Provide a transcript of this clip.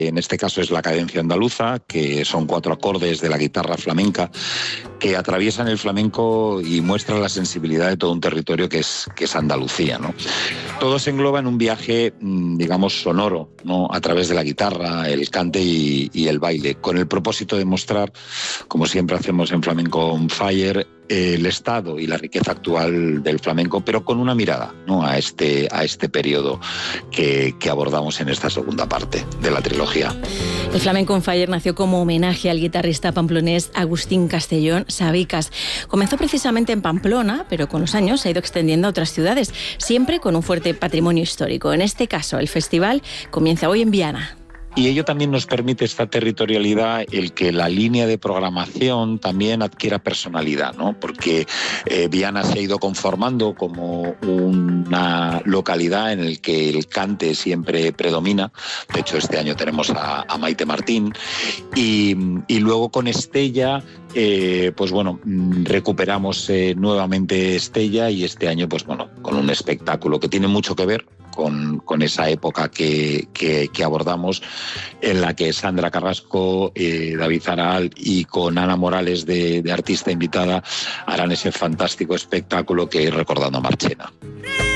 En este caso es la cadencia andaluza, que son 4 acordes de la guitarra flamenca que atraviesan el flamenco y muestran la sensibilidad de todo un territorio que es Andalucía, ¿no? Todo se engloba en un viaje, digamos, sonoro, ¿no? A través de la guitarra, el cante y el baile, con el propósito de mostrar, como siempre hacemos en Flamenco on Fire, el estado y la riqueza actual del flamenco, pero con una mirada, ¿no? a este periodo que abordamos en esta segunda parte de la trilogía. El Flamenco on Fire nació como homenaje al guitarrista pamplonés Agustín Castellón Sabicas. Comenzó precisamente en Pamplona, pero con los años se ha ido extendiendo a otras ciudades, siempre con un fuerte patrimonio histórico. En este caso, el festival comienza hoy en Viana. Y ello también nos permite, esta territorialidad, el que la línea de programación también adquiera personalidad, ¿no? Porque Viana se ha ido conformando como una localidad en el que el cante siempre predomina. De hecho, este año tenemos a Maite Martín. Y luego con Estella, pues bueno, recuperamos nuevamente Estella, y este año, pues bueno, con un espectáculo que tiene mucho que ver con esa época que abordamos, en la que Sandra Carrasco, David Aral y con Ana Morales de artista invitada harán ese fantástico espectáculo que es Recordando a Marchena.